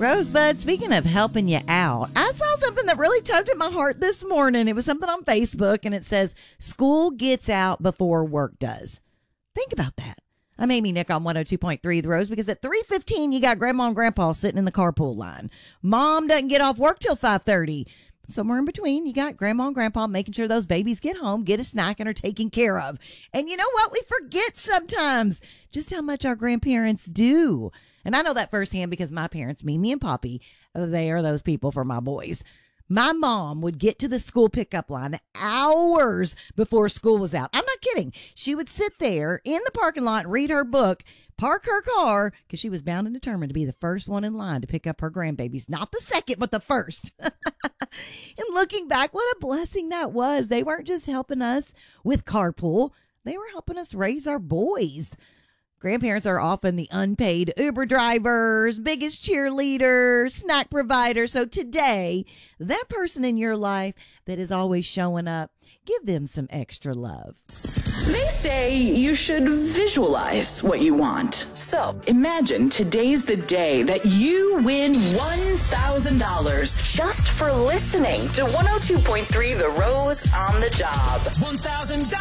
Rosebud, speaking of helping you out, I saw something that really tugged at my heart this morning. It was something on Facebook, and it says, school gets out before work does. Think about that. I'm Amy Nick on 102.3 The Rose, because at 3:15, you got Grandma and Grandpa sitting in the carpool line. Mom doesn't get off work till 5:30. Somewhere in between, you got Grandma and Grandpa making sure those babies get home, get a snack, and are taken care of. And you know what? We forget sometimes just how much our grandparents do. And I know that firsthand because my parents, Mimi and Poppy, they are those people for my boys. My mom would get to the school pickup line hours before school was out. I'm not kidding. She would sit there in the parking lot, read her book, park her car, because she was bound and determined to be the first one in line to pick up her grandbabies. Not the second, but the first. And looking back, what a blessing that was. They weren't just helping us with carpool. They were helping us raise our boys. Grandparents are often the unpaid Uber drivers, biggest cheerleaders, snack providers. So today, that person in your life that is always showing up, give them some extra love. They say you should visualize what you want. So imagine today's the day that you win $1,000 just for listening to 102.3 The Rose on the Job. $1,000!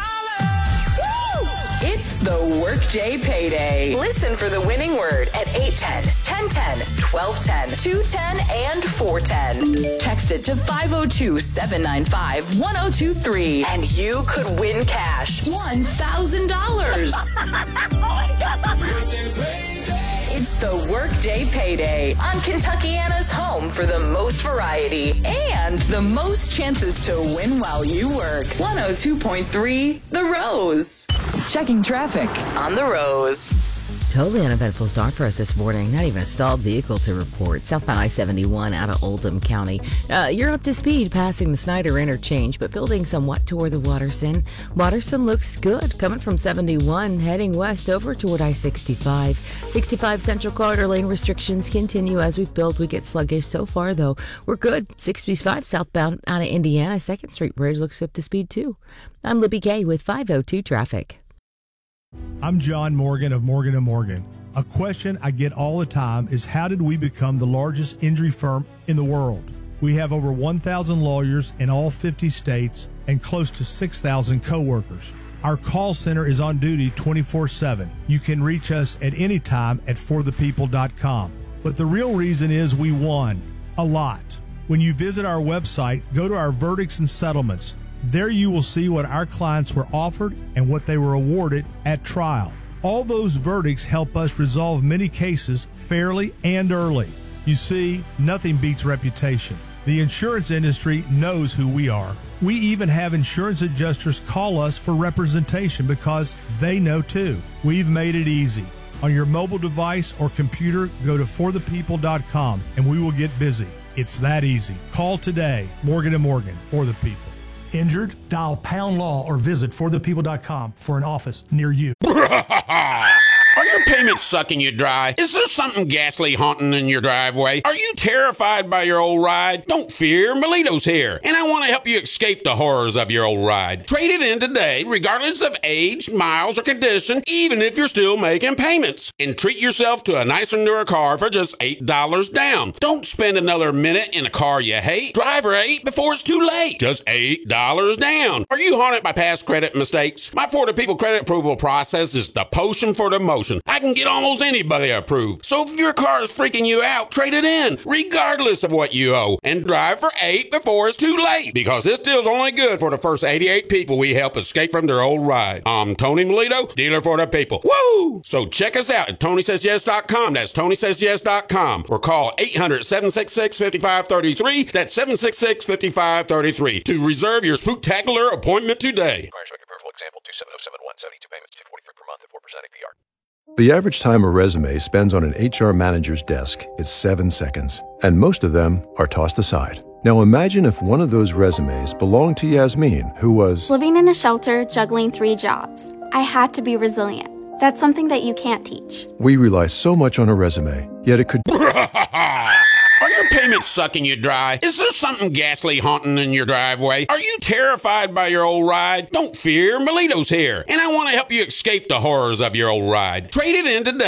It's the Workday Payday. Listen for the winning word at 810, 1010, 1210, 210, and 410. Text it to 502-795-1023, and you could win cash. $1,000. It's the Workday Payday on Kentuckiana's home for the most variety and the most chances to win while you work. 102.3 The Rose. Checking traffic on The Rose. Totally uneventful start for us this morning. Not even a stalled vehicle to report. Southbound I-71 out of Oldham County. You're up to speed passing the Snyder interchange, but building somewhat toward the Watterson. Watterson looks good. Coming from 71, heading west over toward I-65. 65 Central Corridor lane restrictions continue as we build. We get sluggish so far, though. We're good. 65 southbound out of Indiana. 2nd Street Bridge looks up to speed, too. I'm Libby Kay with 502 Traffic. I'm John Morgan of Morgan & Morgan. A question I get all the time is, how did we become the largest injury firm in the world? We have over 1,000 lawyers in all 50 states and close to 6,000 coworkers. Our call center is on duty 24/7. You can reach us at any time at forthepeople.com. But the real reason is we won a lot. When you visit our website, go to our verdicts and settlements. There you will see what our clients were offered and what they were awarded at trial. All those verdicts help us resolve many cases fairly and early. You see, nothing beats reputation. The insurance industry knows who we are. We even have insurance adjusters call us for representation because they know too. We've made it easy. On your mobile device or computer, go to forthepeople.com and we will get busy. It's that easy. Call today. Morgan & Morgan, for the people. Injured? Dial pound law or visit forthepeople.com for an office near you. Are your payments sucking you dry? Is there something ghastly haunting in your driveway? Are you terrified by your old ride? Don't fear, Melito's here, and I want to help you escape the horrors of your old ride. Trade it in today, regardless of age, miles, or condition, even if you're still making payments. And treat yourself to a nicer, newer car for just $8 down. Don't spend another minute in a car you hate. Drive for 8 before it's too late. Just $8 down. Are you haunted by past credit mistakes? My For the People credit approval process is the potion for the motion. I can get almost anybody approved. So if your car is freaking you out, trade it in, regardless of what you owe, and drive for 8 before it's too late, because this deal's only good for the first 88 people we help escape from their old ride. I'm Tony Melito, dealer for the people. Woo! So check us out at TonySaysYes.com. That's TonySaysYes.com. Or call 800-766-5533. That's 766-5533 to reserve your spooktacular appointment today. The average time a resume spends on an HR manager's desk is 7 seconds, and most of them are tossed aside. Now imagine if one of those resumes belonged to Yasmin, who was living in a shelter, juggling 3 jobs. I had to be resilient. That's something that you can't teach. We rely so much on a resume, yet it could... Are your payments sucking you dry? Is there something ghastly haunting in your driveway? Are you terrified by your old ride? Don't fear, Melito's here, and I want to help you escape the horrors of your old ride. Trade it in today.